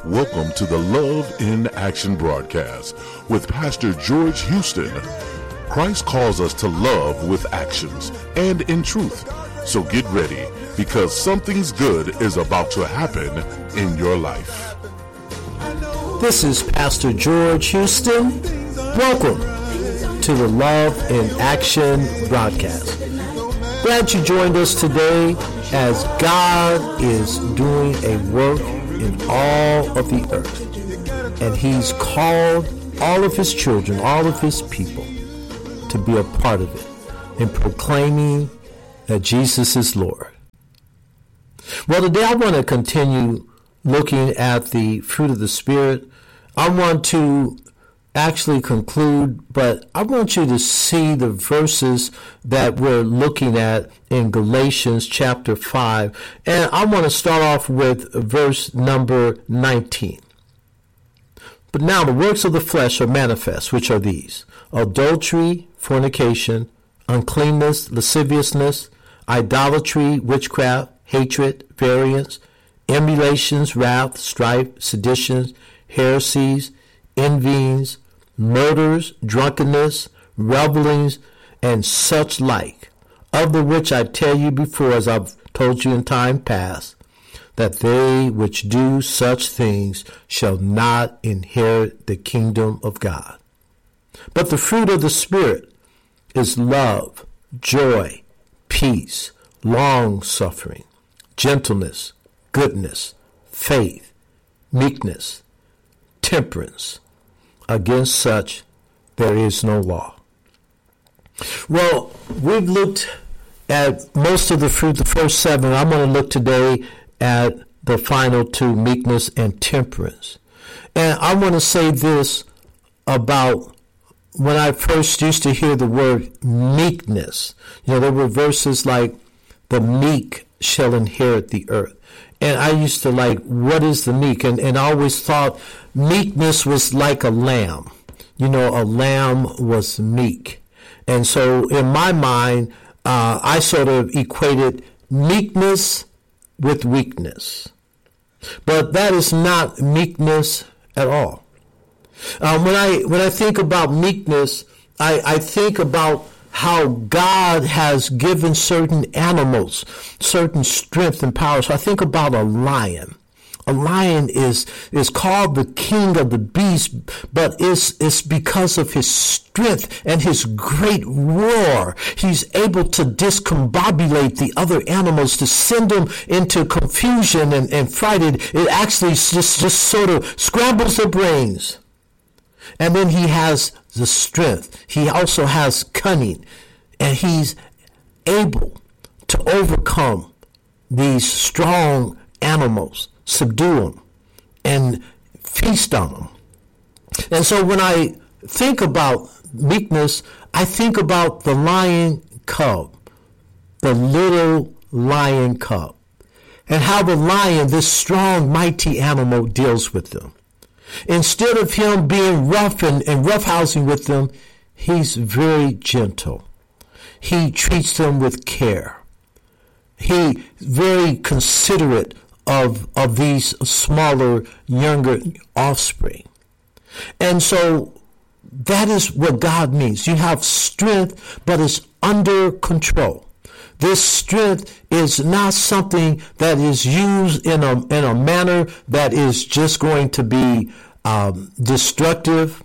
Welcome to the Love in Action broadcast with Pastor George Houston. Christ calls us to love with actions and in truth. So get ready, because something's good is about to happen in your life. This is Pastor George Houston. Welcome to the Love in Action broadcast. Glad you joined us today as God is doing a work in all of the earth. And He's called all of His children, all of His people, to be a part of it in proclaiming that Jesus is Lord. Well, today I want to continue looking at the fruit of the Spirit. I want to actually conclude, but I want you to see the verses that we're looking at in Galatians chapter 5. And I want to start off with verse number 19. But now the works of the flesh are manifest, which are these: adultery, fornication, uncleanness, lasciviousness, idolatry, witchcraft, hatred, variance, emulations, wrath, strife, seditions, heresies, envyings, murders, drunkenness, revelings, and such like, of the which I tell you before, as I've told you in time past, that they which do such things shall not inherit the kingdom of God. But the fruit of the Spirit is love, joy, peace, long-suffering, gentleness, goodness, faith, meekness, temperance. Against such there is no law. Well, we've looked at most of the fruit, the first 7. I'm going to look today at the final 2, meekness and temperance. And I want to say this about when I first used to hear the word meekness. You know, there were verses like, the meek shall inherit the earth. And I used to like, what is the meek? And I always thought meekness was like a lamb. You know, a lamb was meek. And so in my mind, I sort of equated meekness with weakness. But that is not meekness at all. When I think about meekness, I think about how God has given certain animals certain strength and power. So I think about a lion. A lion is called the king of the beasts, but it's because of his strength and his great roar. He's able to discombobulate the other animals, to send them into confusion and fright. It actually just sort of scrambles their brains. And then he has the strength. He also has cunning. And he's able to overcome these strong animals, subdue them, and feast on them. And so when I think about meekness, I think about the lion cub, the little lion cub, and how the lion, this strong, mighty animal, deals with them. Instead of him being rough and roughhousing with them, he's very gentle. He treats them with care. He's very considerate of these smaller, younger offspring. And so that is what God means. You have strength, but it's under control. This strength is not something that is used in a manner that is just going to be destructive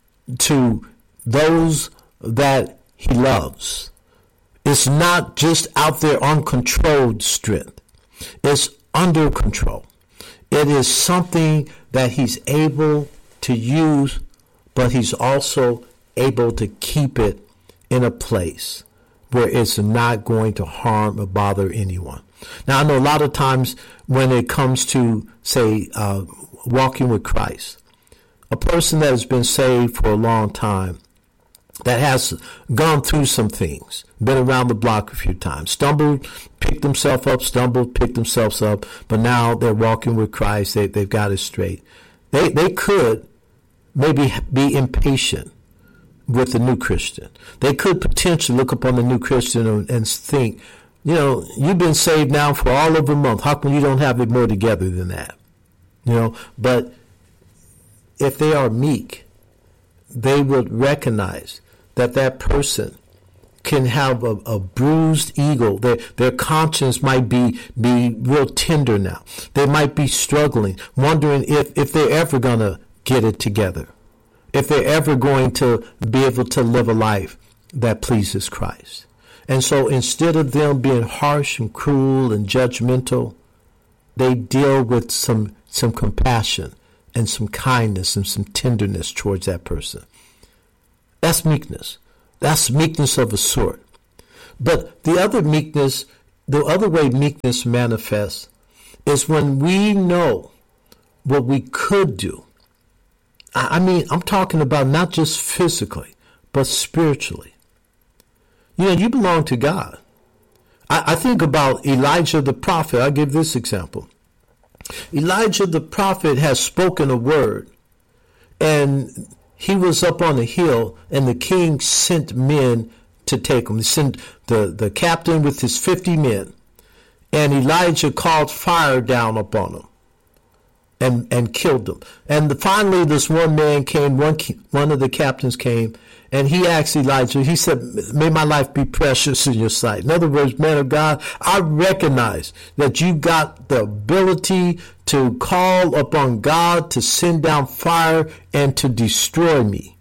to those that he loves. It's not just out there uncontrolled strength. It's under control. It is something that he's able to use, but he's also able to keep it in a place where it's not going to harm or bother anyone. Now, I know a lot of times when it comes to, say, walking with Christ, a person that has been saved for a long time, that has gone through some things, been around the block a few times, stumbled, picked themselves up, stumbled, picked themselves up, but now they're walking with Christ. They've got it straight. They could maybe be impatient with the new Christian. They could potentially look upon the new Christian and think, you know, you've been saved now for all of a month. How come you don't have it more together than that? But if they are meek, they would recognize that person can have a bruised ego. Their conscience might be real tender now. They might be struggling, wondering if they're ever going to get it together, if they're ever going to be able to live a life that pleases Christ. And so instead of them being harsh and cruel and judgmental, they deal with some compassion and some kindness and some tenderness towards that person. That's meekness. That's meekness of a sort. But the other way meekness manifests is when we know what we could do. I mean, I'm talking about not just physically, but spiritually. You belong to God. I think about Elijah the prophet. I'll give this example. Elijah the prophet has spoken a word, and he was up on a hill, and the king sent men to take him. He sent the captain with his 50 men, and Elijah called fire down upon them and killed them. And finally, this one man came, one of the captains came, and he asked Elijah, he said, may my life be precious in your sight. In other words, man of God, I recognize that you got the ability to call upon God to send down fire and to destroy me.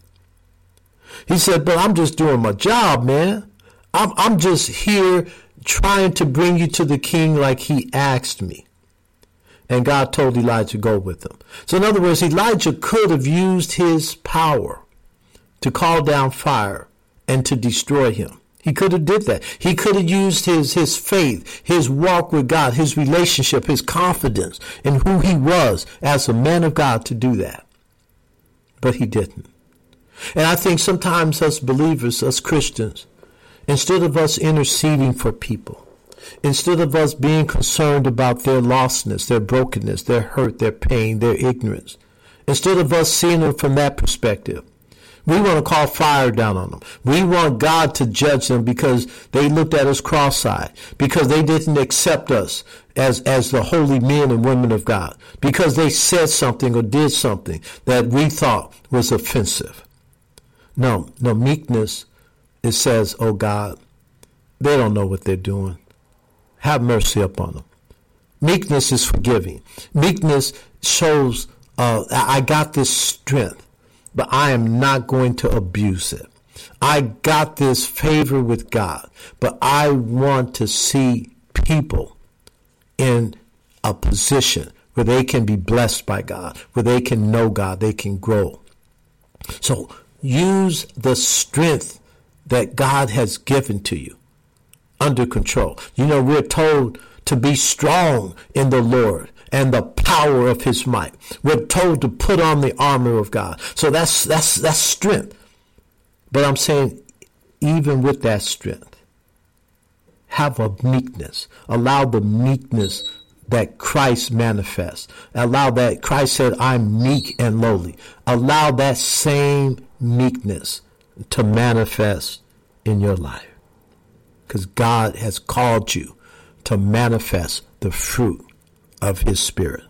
He said, but I'm just doing my job, man. I'm just here trying to bring you to the king like he asked me. And God told Elijah to go with him. So in other words, Elijah could have used his power to call down fire and to destroy him. He could have did that. He could have used his faith, his walk with God, his relationship, his confidence in who he was as a man of God to do that. But he didn't. And I think sometimes us believers, us Christians, instead of us interceding for people, instead of us being concerned about their lostness, their brokenness, their hurt, their pain, their ignorance, instead of us seeing them from that perspective, we want to call fire down on them. We want God to judge them because they looked at us cross-eyed, because they didn't accept us as the holy men and women of God, because they said something or did something that we thought was offensive. No, meekness, it says, oh God, they don't know what they're doing. Have mercy upon them. Meekness is forgiving. Meekness shows I got this strength, but I am not going to abuse it. I got this favor with God, but I want to see people in a position where they can be blessed by God, where they can know God, they can grow. So use the strength that God has given to you under control. We're told to be strong in the Lord and the power of his might. We're told to put on the armor of God. So that's strength. But I'm saying, even with that strength, have a meekness. Allow the meekness that Christ manifests. Allow that Christ said, I'm meek and lowly. Allow that same meekness to manifest in your life. Because God has called you to manifest the fruit of his Spirit.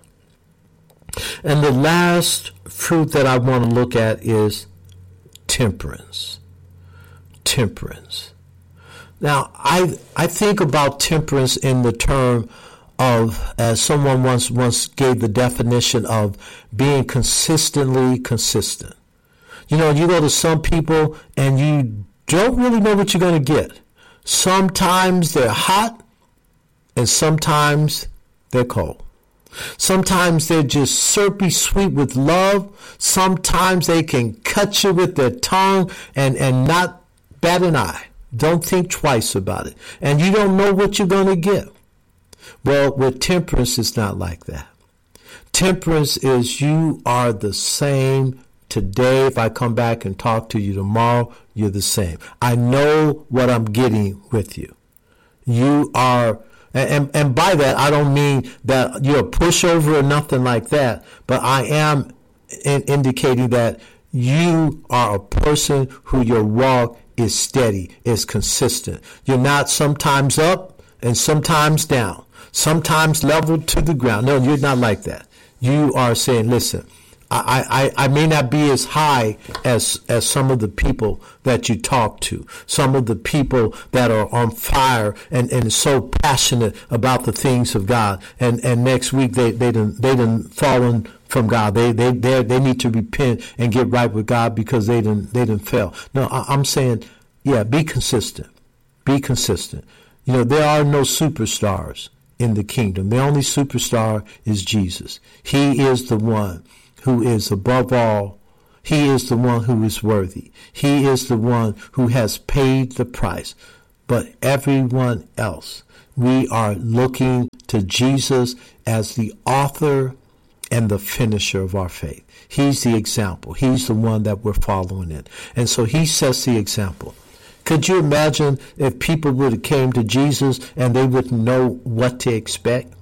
And the last fruit that I want to look at is temperance. Temperance. Now, I think about temperance in the term of, as someone once gave the definition of being consistently consistent. You go to some people and you don't really know what you're going to get. Sometimes they're hot and sometimes they're cold. Sometimes they're just syrupy sweet with love. Sometimes they can cut you with their tongue and not bat an eye. Don't think twice about it. And you don't know what you're going to get. Well, with temperance, it's not like that. Temperance is you are the same today. If I come back and talk to you tomorrow, you're the same. I know what I'm getting with you. You are, and by that, I don't mean that you're a pushover or nothing like that, but I am indicating that you are a person who your walk is steady, is consistent. You're not sometimes up and sometimes down, sometimes leveled to the ground. No, you're not like that. You are saying, listen, I may not be as high as some of the people that you talk to, some of the people that are on fire and so passionate about the things of God. And next week they done fallen from God. They need to repent and get right with God because they done fell. No, I'm saying, yeah, be consistent. Be consistent. You know, there are no superstars in the kingdom. The only superstar is Jesus. He is the one who is above all. He is the one who is worthy. He is the one who has paid the price. But everyone else, we are looking to Jesus as the author and the finisher of our faith. He's the example. He's the one that we're following in. And so he sets the example. Could you imagine if people would have came to Jesus and they wouldn't know what to expect?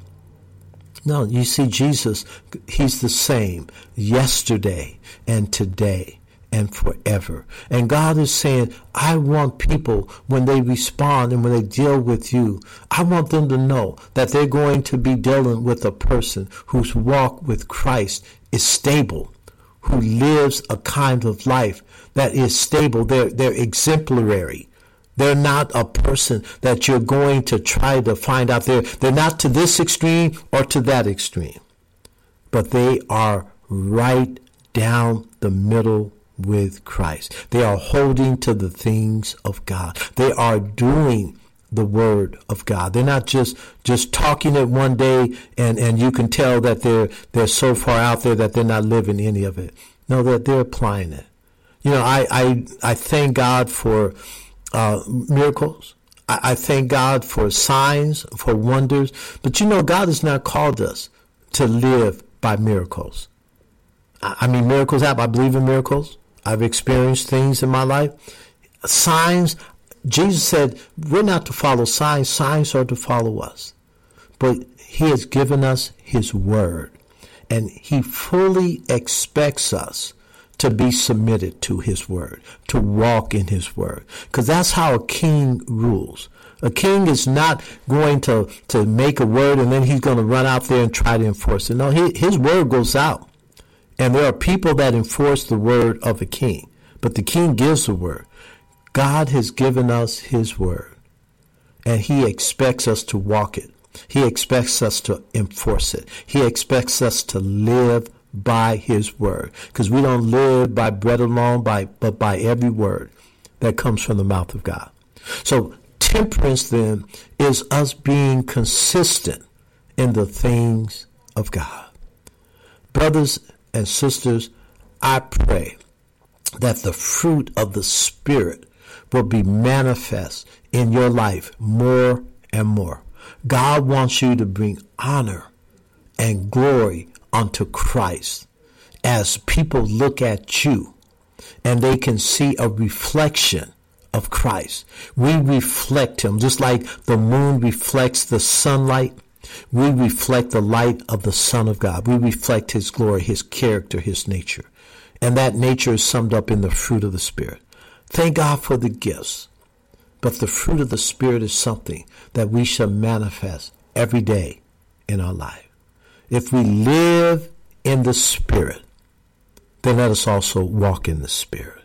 No, you see, Jesus, he's the same yesterday and today and forever. And God is saying, I want people, when they respond and when they deal with you, I want them to know that they're going to be dealing with a person whose walk with Christ is stable, who lives a kind of life that is stable. They're exemplary. They're not a person that you're going to try to find out there. They're not to this extreme or to that extreme. But they are right down the middle with Christ. They are holding to the things of God. They are doing the word of God. They're not just talking it one day and you can tell that they're so far out there that they're not living any of it. No, that they're applying it. You know, I thank God for miracles. I thank God for signs, for wonders. But you know, God has not called us to live by miracles. I mean, miracles happen. I believe in miracles. I've experienced things in my life. Signs, Jesus said, we're not to follow signs. Signs are to follow us. But he has given us his word. And he fully expects us to be submitted to his word, to walk in his word. Because that's how a king rules. A king is not going to make a word and then he's going to run out there and try to enforce it. No, his word goes out. And there are people that enforce the word of a king. But the king gives the word. God has given us his word. And he expects us to walk it. He expects us to enforce it. He expects us to live by his word. Because we don't live by bread alone, but by every word that comes from the mouth of God. So temperance then is us being consistent in the things of God. Brothers and sisters, I pray that the fruit of the Spirit will be manifest in your life more and more. God wants you to bring honor and glory unto Christ as people look at you and they can see a reflection of Christ. We reflect him just like the moon reflects the sunlight. We reflect the light of the Son of God. We reflect his glory, his character, his nature. And that nature is summed up in the fruit of the Spirit. Thank God for the gifts. But the fruit of the Spirit is something that we shall manifest every day in our life. If we live in the Spirit, then let us also walk in the Spirit.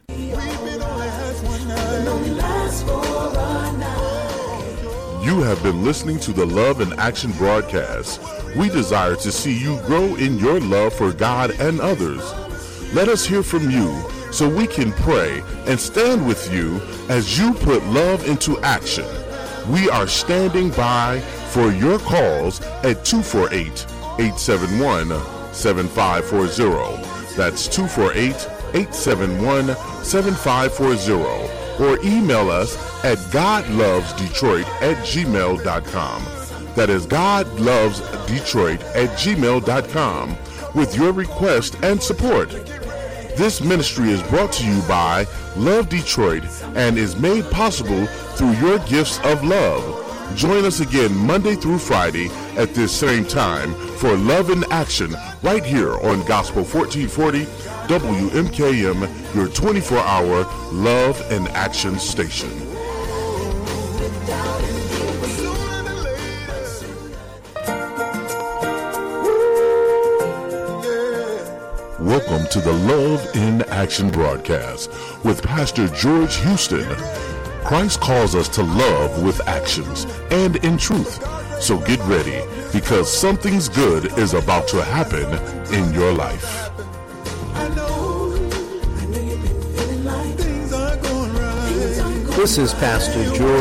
You have been listening to the Love in Action broadcast. We desire to see you grow in your love for God and others. Let us hear from you so we can pray and stand with you as you put love into action. We are standing by for your calls at 248-871-7540. That's 248-871-7540. Or email us at godlovesdetroit@gmail.com. That is godlovesdetroit@gmail.com with your request and support. This ministry is brought to you by Love Detroit and is made possible through your gifts of love. Join us again Monday through Friday at this same time for Love in Action right here on Gospel 1440 WMKM, your 24-hour Love and Action station. Welcome to the Love in Action broadcast with Pastor George Houston. Christ calls us to love with actions and in truth. So get ready, because something's good is about to happen in your life. This is Pastor George